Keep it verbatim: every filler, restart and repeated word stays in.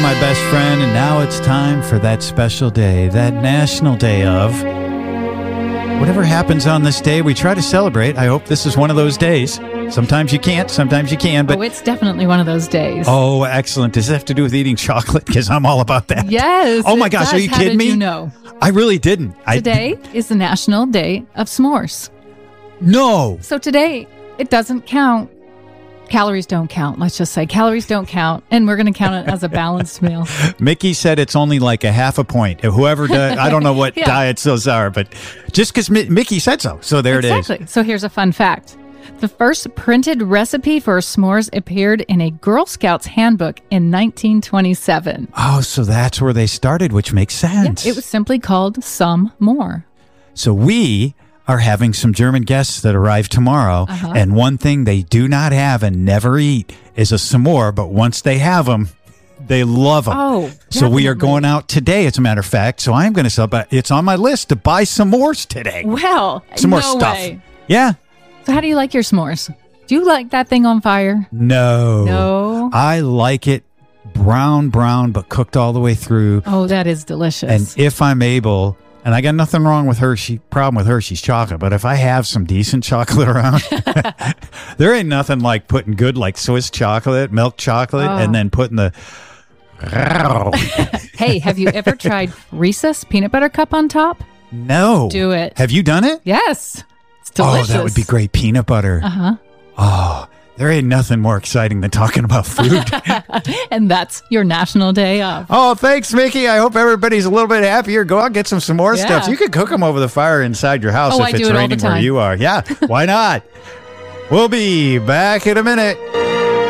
my best friend, and now it's time for that special day, that national day of... Whatever happens on this day, we try to celebrate. I hope this is one of those days. Sometimes you can't, sometimes you can, but... Oh, it's definitely one of those days. Oh, excellent. Does it have to do with eating chocolate? Because I'm all about that. Yes. Oh my gosh, does. are you How kidding did me? you know? I really didn't. Today I... is the National Day of S'mores. No. So today, it doesn't count. Calories don't count. Let's just say calories don't count. And we're going to count it as a balanced meal. Mickey said it's only like a half a point. Whoever does, I don't know what Yeah. diets those are, but just because Mi- Mickey said so. So there it is. Exactly. So here's a fun fact. The first printed recipe for s'mores appeared in a Girl Scouts handbook in nineteen twenty-seven. Oh, so that's where they started, which makes sense. Yeah, it was simply called Some More. So we are having some German guests that arrive tomorrow, Uh-huh. and one thing they do not have and never eat is a s'more, but once they have them, they love them. Oh, so we are definitely. going out today, as a matter of fact, so I'm going to sell, but it's on my list to buy s'mores today. Well, Some more no stuff. way. Yeah. So how do you like your s'mores? Do you like that thing on fire? No. No. I like it brown, brown, but cooked all the way through. Oh, that is delicious. And if I'm able, and I got nothing wrong with Hershey, problem with Hershey's chocolate, but if I have some decent chocolate around, there ain't nothing like putting good, like Swiss chocolate, milk chocolate, Oh. and then putting the... Hey, have you ever tried Reese's peanut butter cup on top? No. Do it. Have you done it? Yes. It's delicious. Oh, that would be great. Peanut butter. Uh-huh. Oh, there ain't nothing more exciting than talking about food. And that's your National Day off. Oh, thanks, Mickey. I hope everybody's a little bit happier. Go out and get some some more Yeah. stuff. You could cook them over the fire inside your house Oh, if I it's do it all the raining where time. you are. Yeah, why not? We'll be back in a minute.